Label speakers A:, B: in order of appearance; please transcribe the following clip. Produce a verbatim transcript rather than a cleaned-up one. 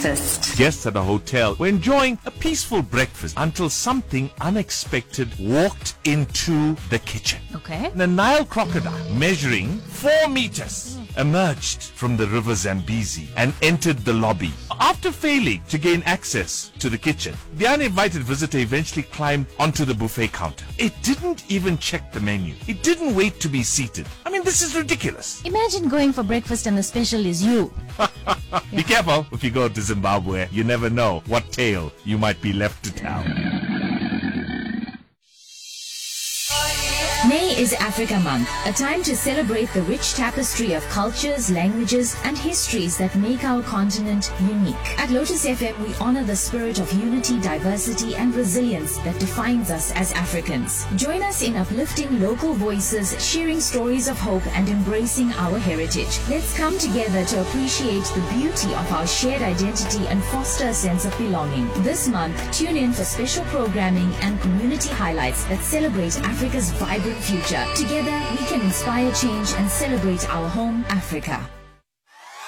A: breakfast.
B: Guests at the hotel were enjoying a peaceful breakfast until something unexpected walked into the kitchen.
A: Okay.
B: The Nile crocodile, measuring four meters, emerged from the river Zambezi and entered the lobby. After failing to gain access to the kitchen, the uninvited visitor eventually climbed onto the buffet counter. It didn't even check the menu. It didn't wait to be seated. I mean, this is ridiculous.
A: Imagine going for breakfast and the special is you.
B: Be careful if you go to Zimbabwe. You never know what tale you might be left to tell.
C: May is Africa Month, a time to celebrate the rich tapestry of cultures, languages, and histories that make our continent unique. At Lotus F M, we honor the spirit of unity, diversity, and resilience that defines us as Africans. Join us in uplifting local voices, sharing stories of hope, and embracing our heritage. Let's come together to appreciate the beauty of our shared identity and foster a sense of belonging. This month, tune in for special programming and community highlights that celebrate Africa's vibrant future. Together, we can inspire change and celebrate our home, Africa.